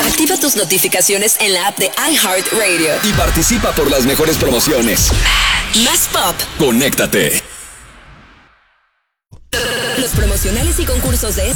Activa tus notificaciones en la app de iHeartRadio. Y participa por las mejores promociones. Más pop. Conéctate. Los promocionales y concursos de